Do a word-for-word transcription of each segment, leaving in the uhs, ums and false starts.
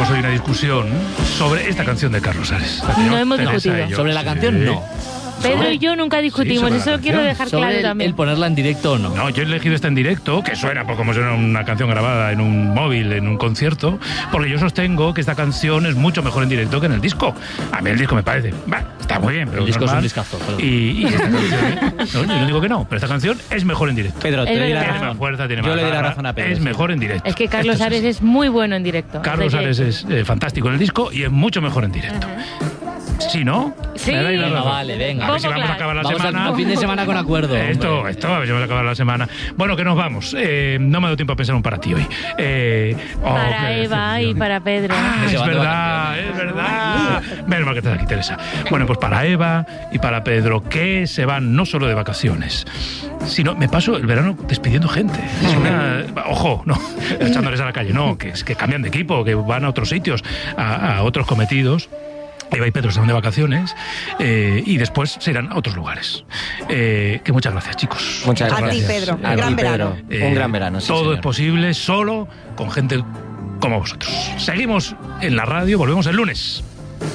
tenemos hoy una discusión sobre esta canción de Carlos Ares. No hemos discutido. Sobre la canción, sí. no. Pedro y yo nunca discutimos, sí, eso lo quiero dejar sobre claro el, también. el ponerla en directo o no. No, yo he elegido esta en directo, que suena pues, como suena una canción grabada en un móvil, en un concierto, porque yo sostengo que esta canción es mucho mejor en directo que en el disco. A mí el disco me parece, bah, está muy bien, pero el disco normal. es un discazo. Y, y esta canción, no, yo no digo que no, pero esta canción es mejor en directo. Pedro, te doy la tiene razón. más fuerza, tiene yo más le doy la garra, razón a Pedro. Es sí. mejor en directo. Es que Carlos Esto Ares es, es muy bueno en directo. Carlos Ares es eh, fantástico en el disco y es mucho mejor en directo. Uh-huh. ¿Sí, no? Sí. Me dais la Venga, razón. vale, venga. A ver si vamos Claro. a acabar la vamos semana. al fin de semana con acuerdo. Esto, hombre. esto, a ver si vamos a acabar la semana. Bueno, que nos vamos. Eh, no me ha dado tiempo a pensar un para ti hoy. Eh, oh, Para Eva y para Pedro. Ah, Se es van de verdad, es verdad. Menos mal que estás aquí, Teresa. Bueno, pues para Eva y para Pedro, que se van no solo de vacaciones, sino me paso el verano despidiendo gente. Es una... Ojo, no, echándoles a la calle, no, que, que cambian de equipo, que van a otros sitios, a, a otros cometidos. Eva y Pedro se van de vacaciones eh, y después se irán a otros lugares. Eh, que muchas gracias, chicos. Muchas A gracias. ti, Pedro. A Un gran ti, Pedro. verano. Eh, Un gran verano, sí, Todo señor. es posible solo con gente como vosotros. Seguimos en la radio, volvemos el lunes.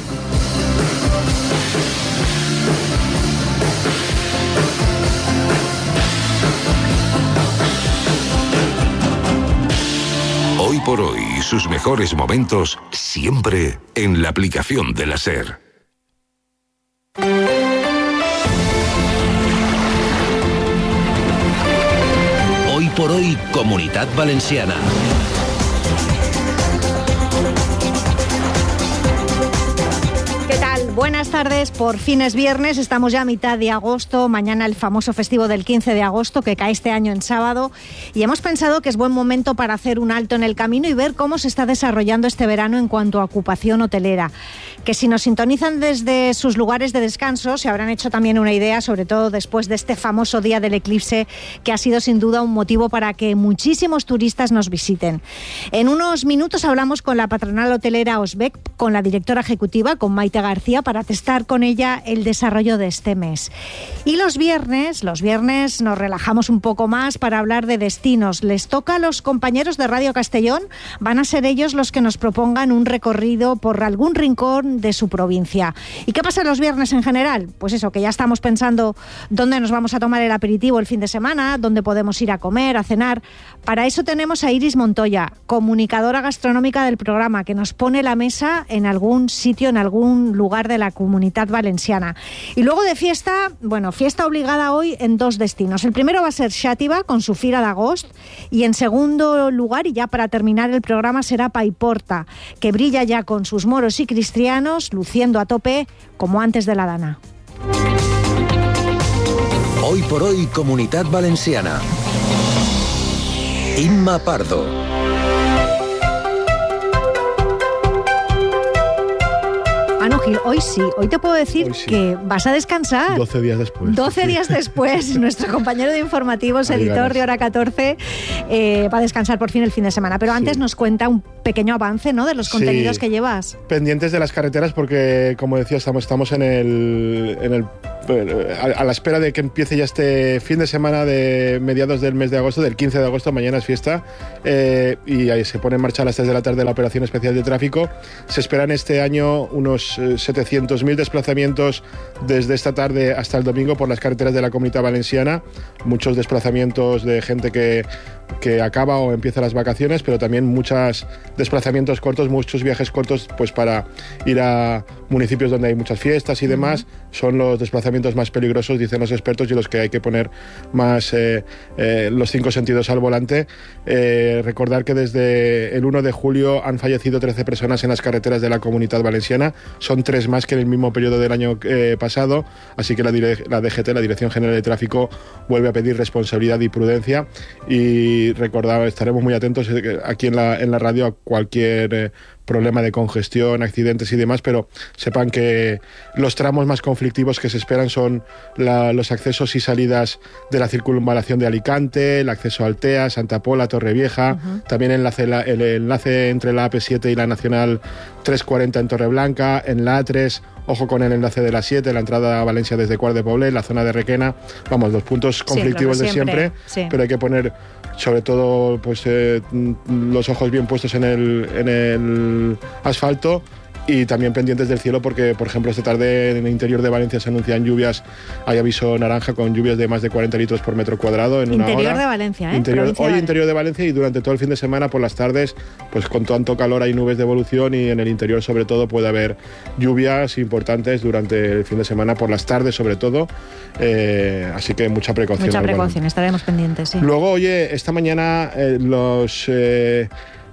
Hoy por hoy, sus mejores momentos siempre en la aplicación de la SER. Hoy por hoy, Comunitat Valenciana. ¿Qué tal? Buenas tardes, por fin es viernes, estamos ya a mitad de agosto, mañana el famoso festivo del quince de agosto que cae este año en sábado y hemos pensado que es buen momento para hacer un alto en el camino y ver cómo se está desarrollando este verano en cuanto a ocupación hotelera. Que si nos sintonizan desde sus lugares de descanso se habrán hecho también una idea, sobre todo después de este famoso día del eclipse que ha sido sin duda un motivo para que muchísimos turistas nos visiten. En unos minutos hablamos con la patronal hotelera Osbec, con la directora ejecutiva, con Maite García, para testar con ella el desarrollo de este mes. Y los viernes, los viernes nos relajamos un poco más para hablar de destinos. Les toca a los compañeros de Radio Castellón, van a ser ellos los que nos propongan un recorrido por algún rincón de su provincia. ¿Y qué pasa los viernes en general? Pues eso, que ya estamos pensando dónde nos vamos a tomar el aperitivo el fin de semana, dónde podemos ir a comer, a cenar. Para eso tenemos a Iris Montoya, comunicadora gastronómica del programa, que nos pone la mesa en algún sitio, en algún lugar de la Comunitat Valenciana. Y luego de fiesta, bueno, fiesta obligada hoy en dos destinos. El primero va a ser Xàtiva, con su Fira d'Agost, y en segundo lugar, y ya para terminar el programa, será Paiporta, que brilla ya con sus moros y cristianos, luciendo a tope como antes de la Dana. Hoy por hoy, Comunitat Valenciana. Imma Pardo. Manu Gil, hoy sí, hoy te puedo decir Hoy sí. que vas a descansar. doce días después. doce días después, nuestro compañero de informativos, Ahí editor ganas. de Hora catorce, eh, va a descansar por fin el fin de semana. Pero antes Sí. nos cuenta un pequeño avance, ¿no?, de los Sí. contenidos que llevas. Pendientes de las carreteras porque, como decía, estamos, estamos en el... En el a, a la espera de que empiece ya este fin de semana de mediados del mes de agosto, del quince de agosto, mañana es fiesta, eh, y ahí se pone en marcha a las tres de la tarde la operación especial de tráfico. Se esperan este año unos eh, setecientos mil desplazamientos desde esta tarde hasta el domingo por las carreteras de la Comunidad Valenciana, muchos desplazamientos de gente que, que acaba o empieza las vacaciones, pero también muchos desplazamientos cortos, muchos viajes cortos pues para ir a municipios donde hay muchas fiestas y demás. Son los desplazamientos más peligrosos, dicen los expertos, y los que hay que poner más eh, eh, los cinco sentidos al volante. Eh, recordar que desde el uno de julio han fallecido trece personas en las carreteras de la Comunidad Valenciana, son tres más que en el mismo periodo del año eh, pasado, así que la, la D G T, la Dirección General de Tráfico, vuelve a pedir responsabilidad y prudencia, y recordar, estaremos muy atentos aquí en la, en la radio a cualquier eh, problema de congestión, accidentes y demás, pero sepan que los tramos más conflictivos que se esperan son la, los accesos y salidas de la circunvalación de Alicante, el acceso a Altea, Santa Pola, Torrevieja, uh-huh. también enlace, la, el enlace entre la A P siete y la Nacional trescientos cuarenta en Torreblanca, en la A tres, ojo con el enlace de la siete, la entrada a Valencia desde Quart de Poblet, la zona de Requena, vamos, los puntos conflictivos sí, de siempre, de siempre sí. pero hay que poner sobre todo pues eh, los ojos bien puestos en el, en el asfalto. Y también pendientes del cielo porque, por ejemplo, esta tarde en el interior de Valencia se anuncian lluvias, hay aviso naranja con lluvias de más de cuarenta litros por metro cuadrado en una hora. Interior de Valencia, ¿eh? Interior, hoy de Valencia. Interior de Valencia y durante todo el fin de semana por las tardes, pues con tanto calor hay nubes de evolución y en el interior sobre todo puede haber lluvias importantes durante el fin de semana, por las tardes sobre todo, eh, así que mucha precaución. Mucha precaución, estaremos pendientes, sí. Luego, oye, esta mañana eh, los... Eh,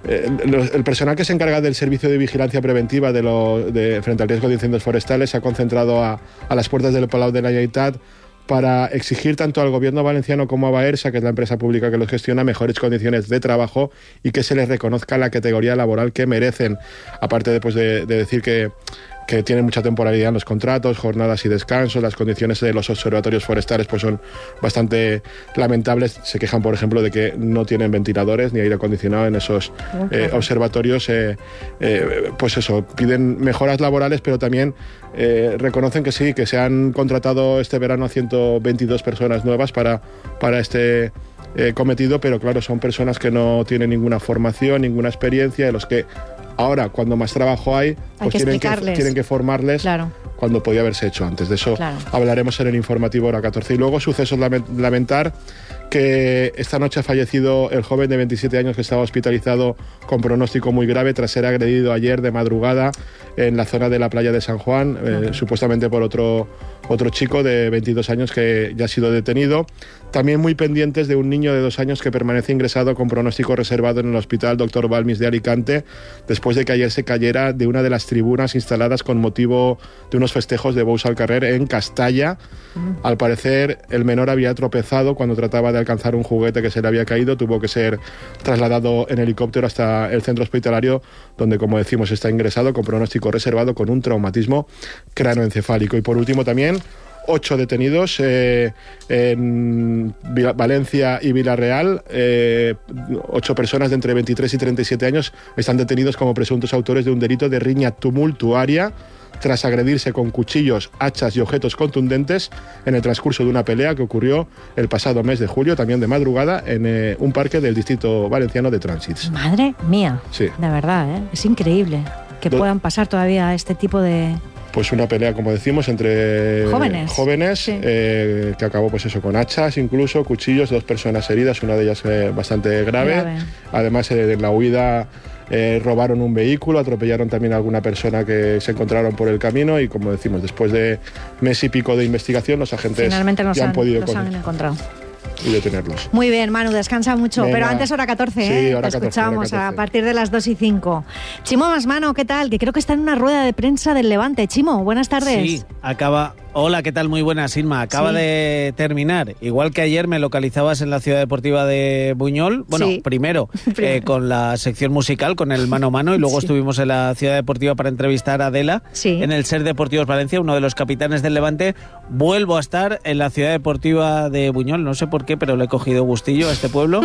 el personal que se encarga del servicio de vigilancia preventiva de lo, de, frente al riesgo de incendios forestales se ha concentrado a, a las puertas del Palau de la Generalitat para exigir tanto al gobierno valenciano como a Baersa, que es la empresa pública que los gestiona, mejores condiciones de trabajo y que se les reconozca la categoría laboral que merecen. Aparte de, pues, de, de decir que que tienen mucha temporalidad en los contratos, jornadas y descansos, las condiciones de los observatorios forestales pues son bastante lamentables. Se quejan, por ejemplo, de que no tienen ventiladores ni aire acondicionado en esos eh, observatorios. Eh, eh, pues eso, piden mejoras laborales, pero también eh, reconocen que sí, que se han contratado este verano a ciento veintidós personas nuevas para, para este eh, cometido, pero claro, son personas que no tienen ninguna formación, ninguna experiencia, de los que ahora, cuando más trabajo hay, pues hay que tienen, que, tienen que formarles, claro, cuando podía haberse hecho antes. De eso claro. hablaremos en el informativo hora catorce. Y luego, sucesos lamentar que esta noche ha fallecido el joven de veintisiete años que estaba hospitalizado con pronóstico muy grave tras ser agredido ayer de madrugada en la zona de la playa de San Juan, eh, supuestamente por otro, otro chico de veintidós años que ya ha sido detenido. También muy pendientes de un niño de dos años que permanece ingresado con pronóstico reservado en el hospital doctor Balmis de Alicante, después de que ayer se cayera de una de las tribunas instaladas con motivo de unos festejos de Bous al Carrer en Castalla. Mm. Al parecer, el menor había tropezado cuando trataba de alcanzar un juguete que se le había caído, tuvo que ser trasladado en helicóptero hasta el centro hospitalario, donde, como decimos, está ingresado con pronóstico reservado con un traumatismo cráneoencefálico. Y por último también, ocho detenidos eh, en Valencia y Villarreal. Eh, ocho personas de entre veintitrés y treinta y siete años están detenidos como presuntos autores de un delito de riña tumultuaria tras agredirse con cuchillos, hachas y objetos contundentes en el transcurso de una pelea que ocurrió el pasado mes de julio, también de madrugada, en eh, un parque del distrito valenciano de Trànsits. Madre mía, sí. De verdad, ¿eh? Es increíble que Do- puedan pasar todavía este tipo de... Pues una pelea, como decimos, entre jóvenes, jóvenes sí. eh, que acabó pues eso, con hachas, incluso cuchillos, dos personas heridas, una de ellas eh, bastante grave. grave. Además, eh, en la huida eh, robaron un vehículo, atropellaron también a alguna persona que se encontraron por el camino y, como decimos, después de mes y pico de investigación, los agentes Finalmente nos ya han, han podido los han encontrado. Y detenerlos. Muy bien, Manu, descansa mucho. Venga. Pero antes hora catorce, sí, ¿eh? hora Te catorce, escuchamos hora a catorce. partir de las dos y cinco. Chimo Masmano, ¿qué tal? Que creo que está en una rueda de prensa del Levante. Chimo, buenas tardes. Sí, acaba... Hola, ¿qué tal? Muy buenas, Irma. Acaba sí. de terminar. Igual que ayer me localizabas en la Ciudad Deportiva de Buñol. Bueno, sí. primero, primero. Eh, con la sección musical, con el mano a mano, y luego sí. estuvimos en la Ciudad Deportiva para entrevistar a Adela sí. en el SER Deportivos Valencia, uno de los capitanes del Levante. Vuelvo a estar en la Ciudad Deportiva de Buñol, no sé por qué, pero le he cogido gustillo a este pueblo.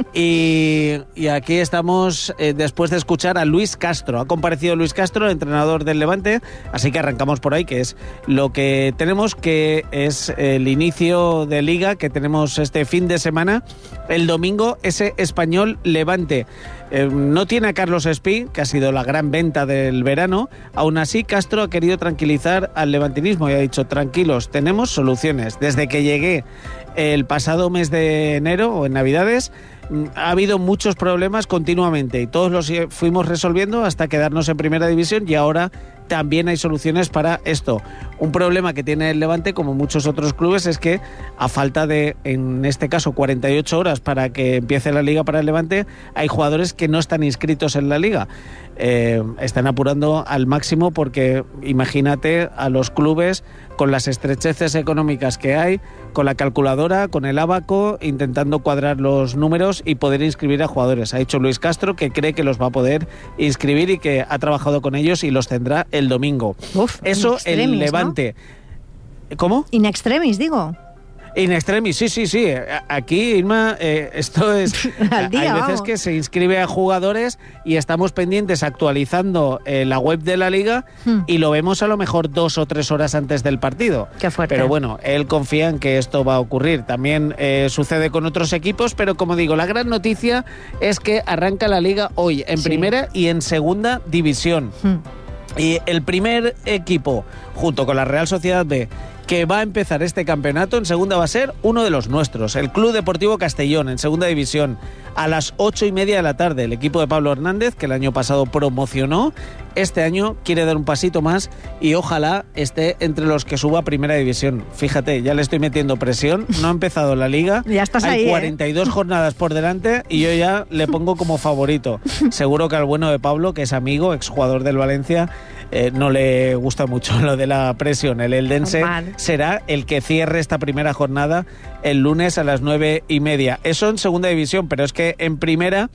y, y aquí estamos eh, después de escuchar a Luis Castro. Ha comparecido Luis Castro, el entrenador del Levante, así que arrancamos por ahí, que es lo que tenemos, que es el inicio de liga que tenemos este fin de semana. El domingo, ese Español Levante. Eh, no tiene a Carlos Espí, que ha sido la gran venta del verano. Aún así, Castro ha querido tranquilizar al levantinismo y ha dicho: tranquilos, tenemos soluciones. Desde que llegué el pasado mes de enero o en Navidades, ha habido muchos problemas continuamente y todos los fuimos resolviendo hasta quedarnos en primera división, y ahora también hay soluciones para esto. Un problema que tiene el Levante, como muchos otros clubes, es que a falta de, en este caso, cuarenta y ocho horas para que empiece la liga para el Levante, hay jugadores que no están inscritos en la liga. Eh, están apurando al máximo porque imagínate a los clubes con las estrecheces económicas que hay, con la calculadora, con el ábaco, intentando cuadrar los números y poder inscribir a jugadores. Ha dicho Luis Castro que cree que los va a poder inscribir y que ha trabajado con ellos y los tendrá el domingo. Uf, eso extremis, el Levante. ¿no? ¿Cómo? In extremis, digo. In extremis, sí, sí, sí. Aquí, Irma, eh, esto es... Al día, hay veces vamos. que se inscribe a jugadores y estamos pendientes actualizando eh, la web de la liga Hmm. y lo vemos a lo mejor dos o tres horas antes del partido. Qué fuerte. Pero bueno, él confía en que esto va a ocurrir. También eh, sucede con otros equipos, pero como digo, la gran noticia es que arranca la liga hoy en Sí. primera y en segunda división. Hmm. Y el primer equipo, junto con la Real Sociedad B, que va a empezar este campeonato en segunda va a ser uno de los nuestros, el Club Deportivo Castellón, en segunda división, a las ocho y media de la tarde. El equipo de Pablo Hernández, que el año pasado promocionó, este año quiere dar un pasito más y ojalá esté entre los que suba a primera división. Fíjate, ya le estoy metiendo presión, no ha empezado la liga, Ya estás hay ahí, ¿eh? cuarenta y dos jornadas por delante y yo ya le pongo como favorito. Seguro que al bueno de Pablo, que es amigo, exjugador del Valencia, eh, no le gusta mucho lo de la presión. El eldense Normal. será el que cierre esta primera jornada el lunes a las nueve y media. Eso en segunda división, pero es que en primera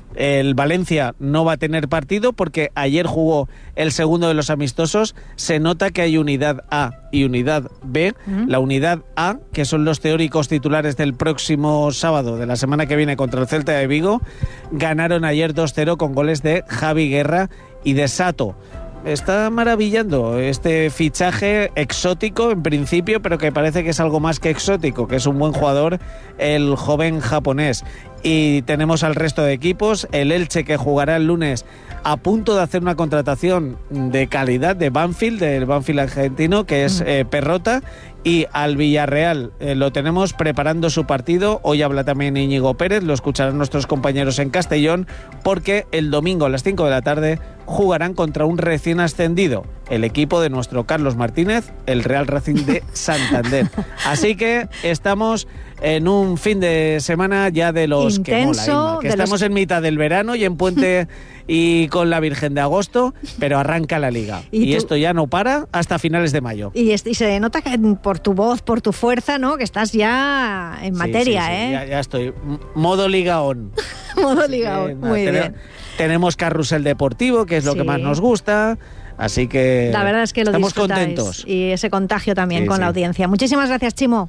el Valencia no va a tener partido porque ayer jugó el segundo de los amistosos. Se nota que hay unidad A y unidad B. Mm. La unidad A, que son los teóricos titulares del próximo sábado de la semana que viene contra el Celta de Vigo, ganaron ayer dos cero con goles de Javi Guerra y de Sato. Está maravillando este fichaje exótico en principio, pero que parece que es algo más que exótico, que es un buen jugador, el joven japonés. Y tenemos al resto de equipos, el Elche, que jugará el lunes a punto de hacer una contratación de calidad de Banfield, del Banfield argentino, que es eh, Perrota, y al Villarreal eh, lo tenemos preparando su partido. Hoy habla también Íñigo Pérez, lo escucharán nuestros compañeros en Castellón, porque el domingo a las cinco de la tarde jugarán contra un recién ascendido, el equipo de nuestro Carlos Martínez, el Real Racing de Santander. Así que estamos en un fin de semana ya de los que mola, Intenso, Inma, que de estamos los- en mitad del verano y en puente y con la Virgen de Agosto, pero arranca la liga. Y Y, tú- esto ya no para hasta finales de mayo. Y, es- y se nota que por tu voz, por tu fuerza, ¿no? Que estás ya en Sí, materia, sí, sí, ¿eh? Ya, ya estoy. M- Modo Liga On. Modo Así que, ligado. nada, Muy tene- bien. Tenemos carrusel deportivo, que es lo Sí. que más nos gusta. Así que La verdad es que lo estamos disfrutáis. contentos. Y ese contagio también Sí, con la sí. audiencia. Muchísimas gracias, Chimo.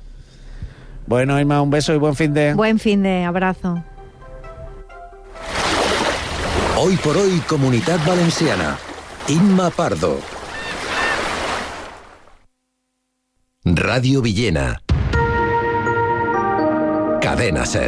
Bueno, Irma, un beso y buen fin de... Buen fin de abrazo. Hoy por hoy, Comunitat Valenciana. Inma Pardo. Radio Villena. Cadena Ser.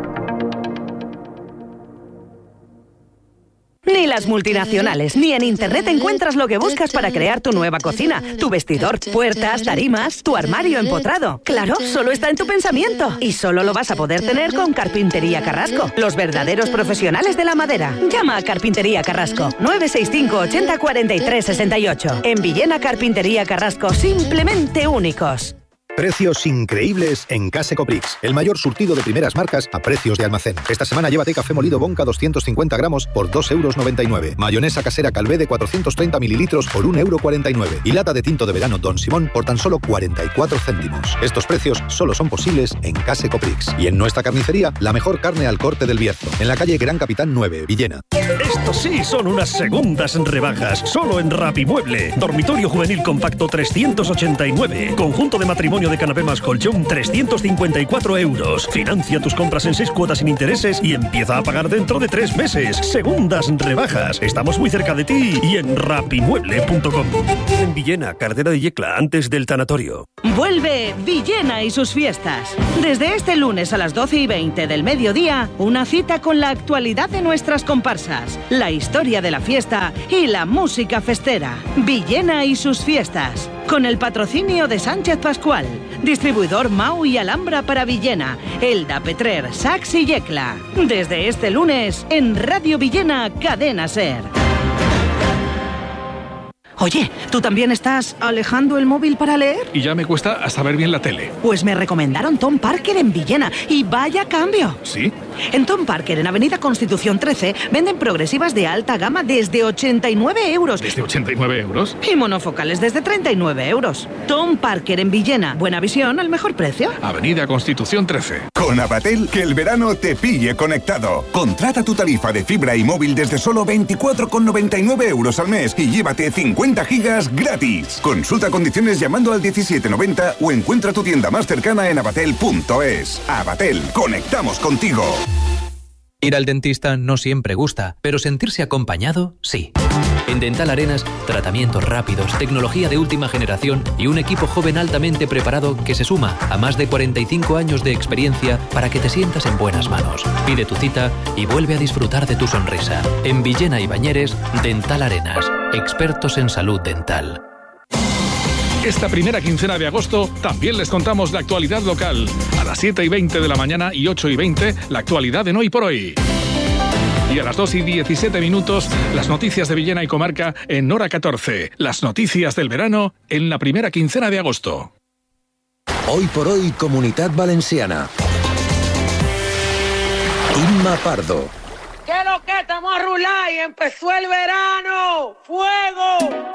Ni las multinacionales, ni en Internet encuentras lo que buscas para crear tu nueva cocina. Tu vestidor, puertas, tarimas, tu armario empotrado. Claro, solo está en tu pensamiento. Y solo lo vas a poder tener con Carpintería Carrasco, los verdaderos profesionales de la madera. Llama a Carpintería Carrasco, nueve seis cinco ochenta cuarenta y tres sesenta y ocho. En Villena, Carpintería Carrasco, simplemente únicos. Precios increíbles en Case Coprix, el mayor surtido de primeras marcas a precios de almacén. Esta semana llévate café molido Bonca doscientos cincuenta gramos por dos euros noventa y nueve. Mayonesa casera Calvé de cuatrocientos treinta mililitros por un euro cuarenta y nueve. Y lata de tinto de verano Don Simón por tan solo cuarenta y cuatro céntimos. Estos precios solo son posibles en Case Coprix. Y en nuestra carnicería, la mejor carne al corte del Bierzo, en la calle Gran Capitán nueve, Villena. Estos sí son unas segundas rebajas, solo en Rapimueble. Dormitorio juvenil compacto trescientos ochenta y nueve. Conjunto de matrimonio de canapé más colchón trescientos cincuenta y cuatro euros. Financia tus compras en seis cuotas sin intereses y empieza a pagar dentro de tres meses. Segundas rebajas. Estamos muy cerca de ti y en rapimueble punto com. En Villena, carretera de Yecla, antes del tanatorio. Vuelve Villena y sus fiestas. Desde este lunes a las doce y veinte del mediodía, una cita con la actualidad de nuestras comparsas, la historia de la fiesta y la música festera. Villena y sus fiestas. Con el patrocinio de Sánchez Pascual, distribuidor Mau y Alhambra para Villena, Elda, Petrer, Sax y Yecla. Desde este lunes, en Radio Villena, Cadena Ser. Oye, ¿tú también estás alejando el móvil para leer? Y ya me cuesta hasta ver bien la tele. Pues me recomendaron Tom Parker en Villena y vaya cambio. ¿Sí? En Tom Parker, en Avenida Constitución trece, venden progresivas de alta gama desde ochenta y nueve euros. ¿Desde ochenta y nueve euros? Y monofocales desde treinta y nueve euros. Tom Parker en Villena. Buena visión al mejor precio. Avenida Constitución trece. Con Avatel, que el verano te pille conectado. Contrata tu tarifa de fibra y móvil desde solo veinticuatro con noventa y nueve euros al mes y llévate cincuenta gigas gratis. Consulta condiciones llamando al diecisiete noventa o encuentra tu tienda más cercana en avatel punto es. Avatel, conectamos contigo. Ir al dentista no siempre gusta, pero sentirse acompañado, sí. En Dental Arenas, tratamientos rápidos, tecnología de última generación y un equipo joven altamente preparado que se suma a más de cuarenta y cinco años de experiencia para que te sientas en buenas manos. Pide tu cita y vuelve a disfrutar de tu sonrisa. En Villena y Bañeres, Dental Arenas, expertos en salud dental. Esta primera quincena de agosto también les contamos la actualidad local. A las siete y veinte de la mañana y ocho y veinte, la actualidad en Hoy por Hoy. Y a las dos y diecisiete minutos, las noticias de Villena y Comarca en Hora catorce. Las noticias del verano en la primera quincena de agosto. Hoy por Hoy, Comunidad Valenciana. Inma Pardo. ¿Qué lo que estamos a rular y empezó el verano? ¡Fuego!